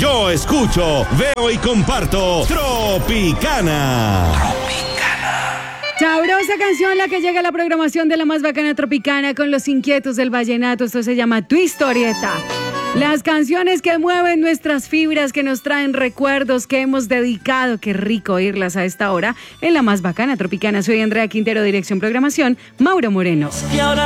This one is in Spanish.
Yo escucho, veo y comparto Tropicana. Sabrosa canción la que llega a la programación de la más bacana Tropicana con los inquietos del vallenato. Esto se llama Tu Historieta. Las canciones que mueven nuestras fibras, que nos traen recuerdos, que hemos dedicado. Qué rico oírlas a esta hora en la más bacana Tropicana. Soy Andrea Quintero, dirección programación, Mauro Moreno.